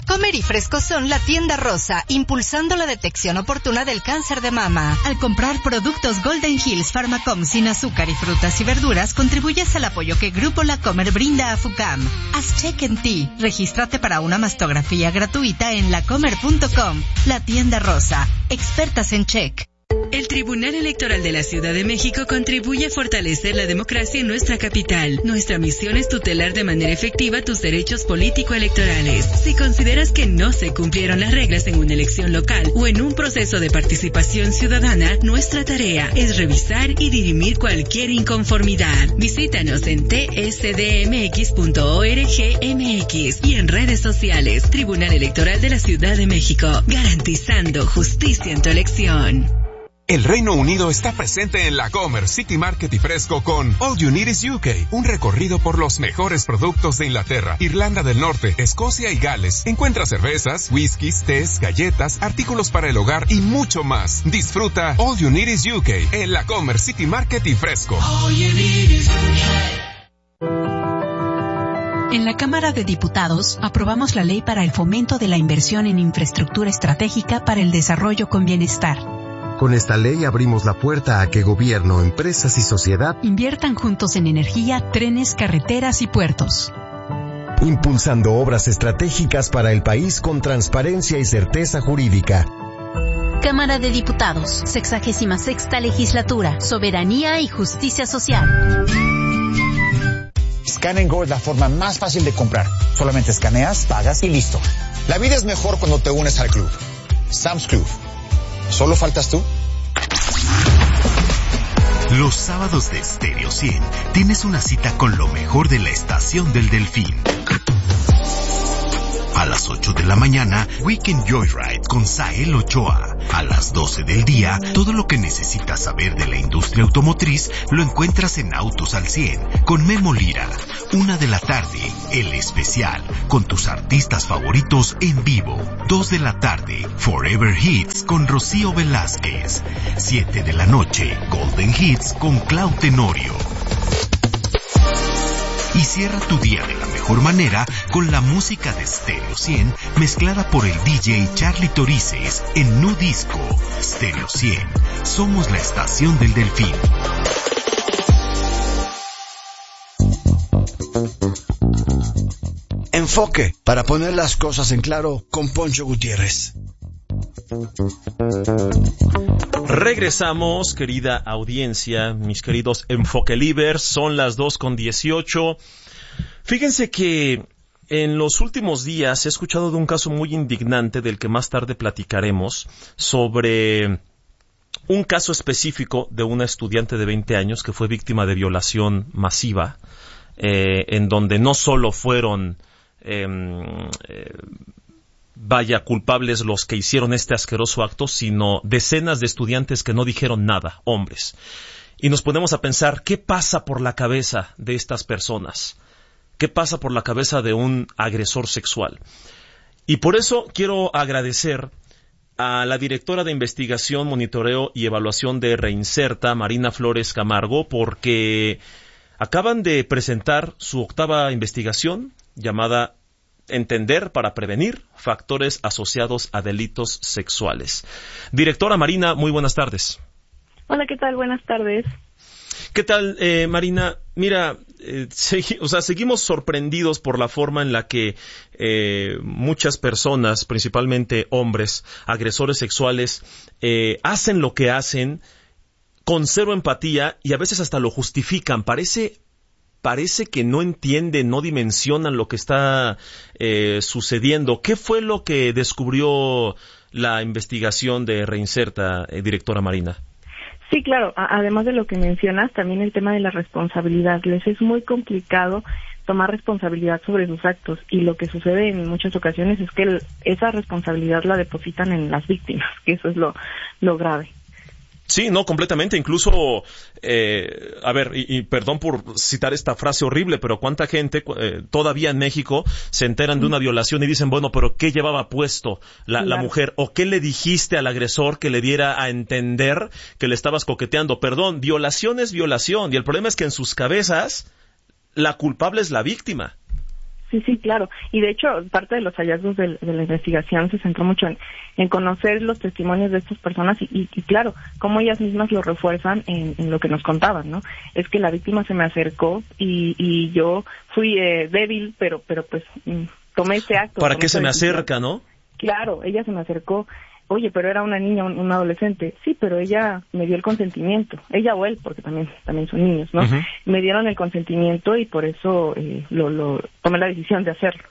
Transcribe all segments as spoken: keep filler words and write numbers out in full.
Comer y Fresco son la tienda rosa, impulsando la detección oportuna del cáncer de mama. Al comprar productos Golden Hills Pharmacom sin azúcar y frutas y verduras, contribuyes al apoyo que Grupo La Comer brinda a FUCAM. Haz check en ti. Regístrate para una mastografía gratuita en lacomer punto com. La tienda rosa. Expertas en check. El Tribunal Electoral de la Ciudad de México contribuye a fortalecer la democracia en nuestra capital. Nuestra misión es tutelar de manera efectiva tus derechos político-electorales. Si consideras que no se cumplieron las reglas en una elección local o en un proceso de participación ciudadana, nuestra tarea es revisar y dirimir cualquier inconformidad. Visítanos en t s d m x punto org m x y en redes sociales. Tribunal Electoral de la Ciudad de México, garantizando justicia en tu elección. El Reino Unido está presente en La Comer, City Market y Fresco con All You Need Is U K, un recorrido por los mejores productos de Inglaterra, Irlanda del Norte, Escocia y Gales. Encuentra cervezas, whiskies, tés, galletas, artículos para el hogar y mucho más. Disfruta All You Need Is U K en La Comer, City Market y Fresco. All you need is U K. En la Cámara de Diputados aprobamos la ley para el fomento de la inversión en infraestructura estratégica para el desarrollo con bienestar. Con esta ley abrimos la puerta a que gobierno, empresas y sociedad inviertan juntos en energía, trenes, carreteras y puertos. Impulsando obras estratégicas para el país con transparencia y certeza jurídica. Cámara de Diputados, sexagésima sexta legislatura, soberanía y justicia social. Scan and Go es la forma más fácil de comprar. Solamente escaneas, pagas y listo. La vida es mejor cuando te unes al club. Sam's Club. ¿Solo faltas tú? Los sábados de Stereo cien tienes una cita con lo mejor de la Estación del Delfín. A las ocho de la mañana, Weekend Joyride con Sael Ochoa. A las doce del día, todo lo que necesitas saber de la industria automotriz lo encuentras en Autos al cien con Memo Lira. Una de la tarde, El Especial, con tus artistas favoritos en vivo. Dos de la tarde, Forever Hits con Rocío Velázquez. Siete de la noche, Golden Hits con Clau Tenorio. Y cierra tu día de la mejor manera con la música de Stereo cien mezclada por el D J Charlie Torices en Nu Disco. Stereo cien, somos la estación del Delfín. Enfoque, para poner las cosas en claro, con Poncho Gutiérrez. Regresamos, querida audiencia, mis queridos Enfoque-Livers, son las dos con dieciocho. Fíjense que en los últimos días he escuchado de un caso muy indignante del que más tarde platicaremos, sobre un caso específico de una estudiante de veinte años que fue víctima de violación masiva, eh, en donde no solo fueron eh, eh, vaya, culpables los que hicieron este asqueroso acto, sino decenas de estudiantes que no dijeron nada, hombres. Y nos ponemos a pensar, ¿qué pasa por la cabeza de estas personas? ¿Qué pasa por la cabeza de un agresor sexual? Y por eso quiero agradecer a la directora de Investigación, Monitoreo y Evaluación de Reinserta, Marina Flores Camargo, porque acaban de presentar su octava investigación llamada Entender para prevenir factores asociados a delitos sexuales. Directora Marina, muy buenas tardes. Hola, ¿qué tal? Buenas tardes. ¿Qué tal, eh, Marina? Mira, eh, segui- o sea, seguimos sorprendidos por la forma en la que eh, muchas personas, principalmente hombres, agresores sexuales, eh, hacen lo que hacen con cero empatía y a veces hasta lo justifican. Parece Parece que no entienden, no dimensionan lo que está eh, sucediendo. ¿Qué fue lo que descubrió la investigación de Reinserta, eh, directora Marina? Sí, claro. A- además de lo que mencionas, también el tema de la responsabilidad. Les es muy complicado tomar responsabilidad sobre sus actos y lo que sucede en muchas ocasiones es que el, esa responsabilidad la depositan en las víctimas, que eso es lo, lo grave. Sí, no, completamente. Incluso, eh, a ver, y, y perdón por citar esta frase horrible, pero cuánta gente eh, todavía en México se enteran de una violación y dicen, bueno, pero ¿qué llevaba puesto la, claro. la mujer? ¿O qué le dijiste al agresor que le diera a entender que le estabas coqueteando? Perdón, violación es violación y el problema es que en sus cabezas la culpable es la víctima. Sí, sí, claro. Y de hecho, parte de los hallazgos de, de la investigación se centró mucho en, en conocer los testimonios de estas personas y, y, y claro, cómo ellas mismas lo refuerzan en, en lo que nos contaban, ¿no? Es que la víctima se me acercó y, y yo fui eh, débil, pero pero pues tomé este acto. ¿Para qué se me decisión. acerca, no? Claro, ella se me acercó. Oye, pero era una niña, un, un adolescente. Sí, pero ella me dio el consentimiento. Ella o él, porque también también son niños, ¿no? Uh-huh. Me dieron el consentimiento y por eso eh, lo, lo tomé la decisión de hacerlo.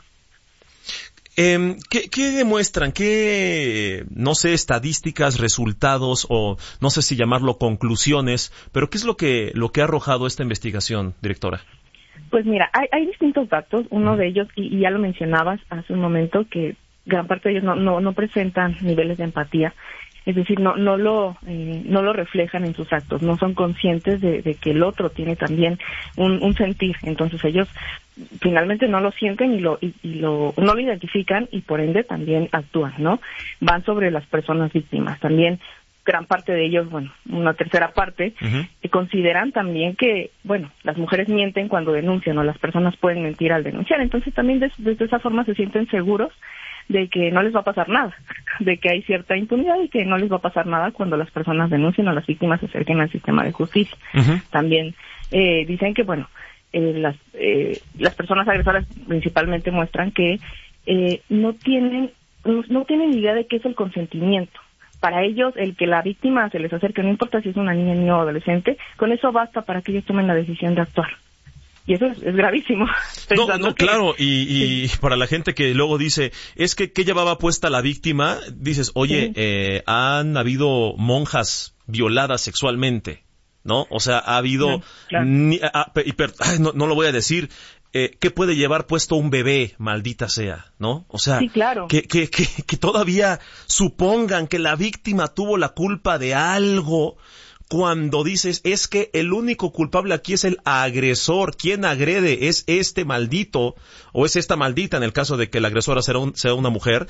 Eh, ¿qué, ¿Qué demuestran? ¿Qué, no sé, estadísticas, resultados o no sé si llamarlo conclusiones, pero qué es lo que lo que ha arrojado esta investigación, directora? Pues mira, hay, hay distintos datos. Uno de ellos, y, y ya lo mencionabas hace un momento, que gran parte de ellos no, no, no presentan niveles de empatía, es decir, no, no lo, eh, no lo reflejan en sus actos, no son conscientes de, de que el otro tiene también un, un sentir, entonces ellos finalmente no lo sienten y lo, y, y lo, no lo identifican y por ende también actúan, ¿no? Van sobre las personas víctimas, también gran parte de ellos, bueno, una tercera parte, uh-huh. que consideran también que, bueno, las mujeres mienten cuando denuncian o las personas pueden mentir al denunciar, entonces también desde, desde esa forma se sienten seguros de que no les va a pasar nada, de que hay cierta impunidad y que no les va a pasar nada cuando las personas denuncien o las víctimas se acerquen al sistema de justicia. Uh-huh. También eh, dicen que, bueno, eh, las eh, las personas agresoras principalmente muestran que eh, no tienen no, no tienen idea de qué es el consentimiento. Para ellos, el que la víctima se les acerque, no importa si es una niña, niño o adolescente, con eso basta para que ellos tomen la decisión de actuar. Y eso es, es gravísimo. No, no, que, claro, y, y sí. Para la gente que luego dice, es que ¿qué llevaba puesta la víctima? Dices, oye, sí. eh, han habido monjas violadas sexualmente, ¿no? O sea, ha habido, no, claro. ni, a, y per, ay, no, no lo voy a decir, eh, ¿qué puede llevar puesto un bebé, maldita sea, ¿no? O sea, sí, claro. que, que, que, que todavía supongan que la víctima tuvo la culpa de algo, cuando dices, es que el único culpable aquí es el agresor, quien agrede es este maldito, o es esta maldita en el caso de que la agresora sea, un, sea una mujer,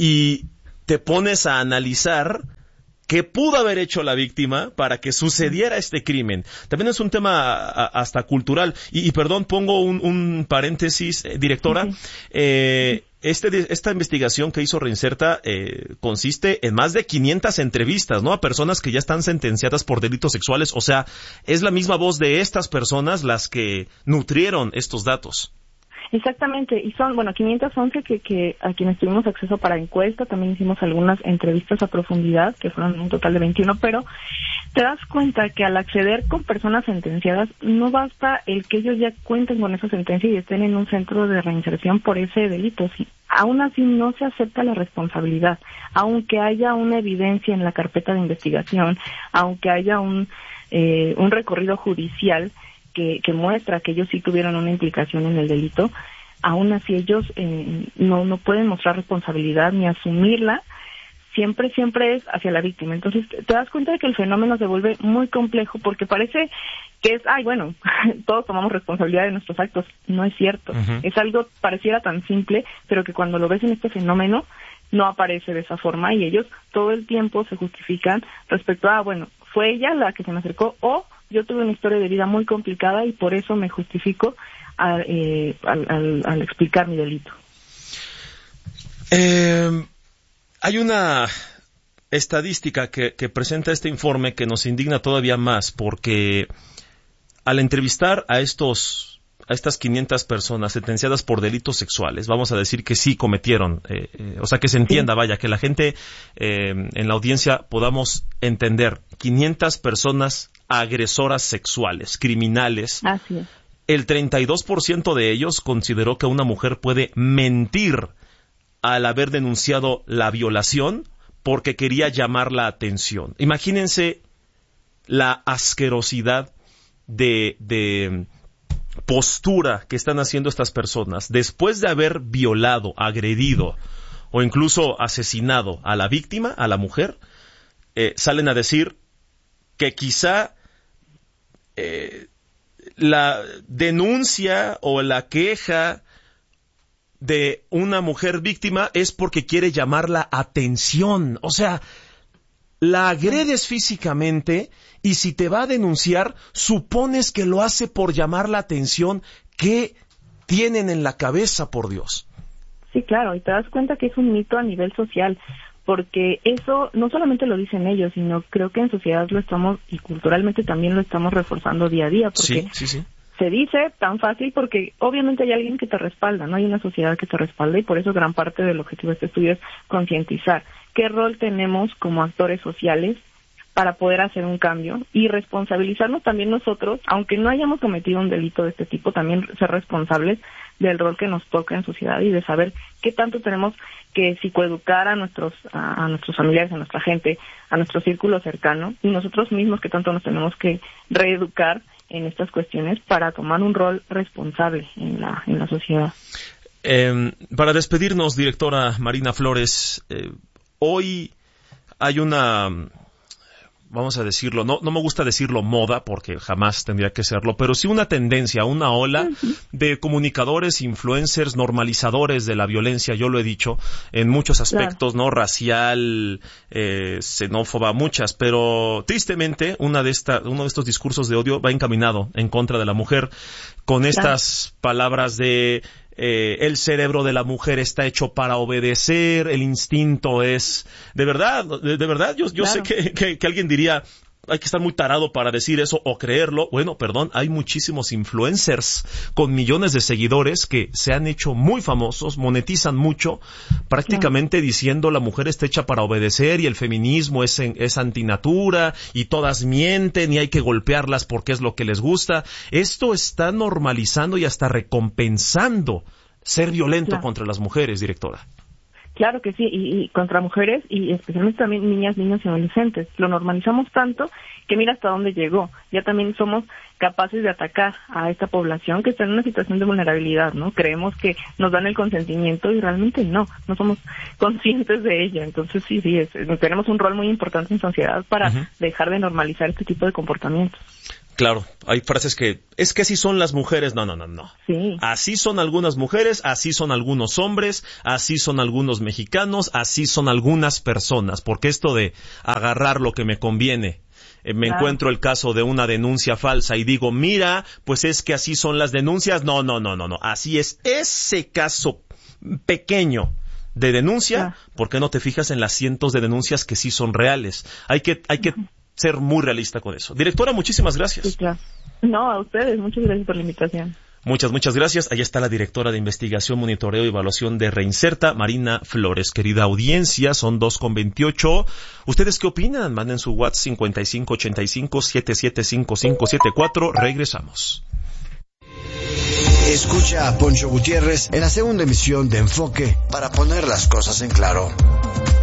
y te pones a analizar qué pudo haber hecho la víctima para que sucediera este crimen. También es un tema a, a, hasta cultural, y, y perdón, pongo un, un paréntesis, eh, directora, uh-huh. eh, Este, esta investigación que hizo Reinserta eh, consiste en más de quinientas entrevistas, ¿no? A personas que ya están sentenciadas por delitos sexuales. O sea, es la misma voz de estas personas las que nutrieron estos datos. Exactamente, y son, bueno, quinientas once que, que a quienes tuvimos acceso para encuesta, también hicimos algunas entrevistas a profundidad, que fueron un total de veintiuno, pero te das cuenta que al acceder con personas sentenciadas, no basta el que ellos ya cuenten con esa sentencia y estén en un centro de reinserción por ese delito, sí. Aún así no se acepta la responsabilidad, aunque haya una evidencia en la carpeta de investigación, aunque haya un, eh, un recorrido judicial, Que, que muestra que ellos sí tuvieron una implicación en el delito, aún así ellos eh, no, no pueden mostrar responsabilidad ni asumirla, siempre, siempre es hacia la víctima. Entonces te das cuenta de que el fenómeno se vuelve muy complejo porque parece que es, ay, bueno, todos tomamos responsabilidad de nuestros actos. No es cierto. Uh-huh. Es algo pareciera tan simple, pero que cuando lo ves en este fenómeno no aparece de esa forma y ellos todo el tiempo se justifican respecto a, bueno, fue ella la que se me acercó o yo tuve una historia de vida muy complicada y por eso me justifico a, eh, al, al, al explicar mi delito. Eh, hay una estadística que, que presenta este informe que nos indigna todavía más porque al entrevistar a estos a estas quinientas personas sentenciadas por delitos sexuales, vamos a decir que sí cometieron, eh, eh, o sea, que se entienda, sí. vaya, que la gente eh, en la audiencia podamos entender, quinientas personas agresoras sexuales, criminales, Así es. El treinta y dos por ciento de ellos consideró que una mujer puede mentir al haber denunciado la violación porque quería llamar la atención. Imagínense la asquerosidad de... de postura que están haciendo estas personas después de haber violado, agredido o incluso asesinado a la víctima, a la mujer, eh, salen a decir que quizá eh, la denuncia o la queja de una mujer víctima es porque quiere llamar la atención. O sea, la agredes físicamente y si te va a denunciar, supones que lo hace por llamar la atención. ¡Qué tienen en la cabeza, por Dios. Sí, claro, y te das cuenta que es un mito a nivel social, porque eso no solamente lo dicen ellos, sino creo que en sociedad lo estamos, y culturalmente también lo estamos reforzando día a día, porque sí, sí, sí. se dice tan fácil porque obviamente hay alguien que te respalda, no hay una sociedad que te respalda, y por eso gran parte del objetivo de este estudio es concientizar qué rol tenemos como actores sociales para poder hacer un cambio y responsabilizarnos también nosotros, aunque no hayamos cometido un delito de este tipo, también ser responsables del rol que nos toca en sociedad y de saber qué tanto tenemos que psicoeducar a nuestros a, a nuestros familiares, a nuestra gente, a nuestro círculo cercano, y nosotros mismos qué tanto nos tenemos que reeducar en estas cuestiones para tomar un rol responsable en la en la sociedad. Eh, para despedirnos, directora Marina Flores, eh, hoy hay una, vamos a decirlo, no, no me gusta decirlo moda, porque jamás tendría que serlo, pero sí una tendencia, una ola de comunicadores, influencers, normalizadores de la violencia, yo lo he dicho, en muchos aspectos, claro. ¿no? Racial, eh, xenófoba, muchas, pero tristemente una de esta, uno de estos discursos de odio va encaminado en contra de la mujer, con estas claro. palabras de Eh, el cerebro de la mujer está hecho para obedecer, el instinto es... De verdad, de, de verdad, yo, yo claro. sé que, que, que alguien diría, hay que estar muy tarado para decir eso o creerlo. Bueno, perdón, hay muchísimos influencers con millones de seguidores que se han hecho muy famosos, monetizan mucho, prácticamente claro. diciendo la mujer está hecha para obedecer y el feminismo es, en, es antinatura y todas mienten y hay que golpearlas porque es lo que les gusta. Esto está normalizando y hasta recompensando ser violento claro. contra las mujeres, directora. Claro que sí, y, y contra mujeres y especialmente también niñas, niños y adolescentes. Lo normalizamos tanto que mira hasta dónde llegó. Ya también somos capaces de atacar a esta población que está en una situación de vulnerabilidad, ¿no? Creemos que nos dan el consentimiento y realmente no, no somos conscientes de ello. Entonces sí, sí, es, tenemos un rol muy importante en sociedad para uh-huh. dejar de normalizar este tipo de comportamientos. Claro, hay frases que, es que así son las mujeres, no, no, no, no. Sí. Así son algunas mujeres, así son algunos hombres, así son algunos mexicanos, así son algunas personas, porque esto de agarrar lo que me conviene, eh, me claro. encuentro el caso de una denuncia falsa y digo, mira, pues es que así son las denuncias, no, no, no, no, no, así es ese caso pequeño de denuncia, ah. ¿por qué no te fijas en las cientos de denuncias que sí son reales? Hay que, hay que uh-huh. ser muy realista con eso. Directora, muchísimas gracias. Sí, claro. No, a ustedes, muchas gracias por la invitación. Muchas, muchas gracias. Ahí está la directora de Investigación, Monitoreo y Evaluación de Reinserta, Marina Flores. Querida audiencia, son dos con veintiocho. ¿Ustedes qué opinan? Manden su WhatsApp cincuenta y cinco ochenta y cinco setenta y siete cincuenta y cinco setenta y cuatro. Regresamos. Escucha a Poncho Gutiérrez en la segunda emisión de Enfoque para poner las cosas en claro.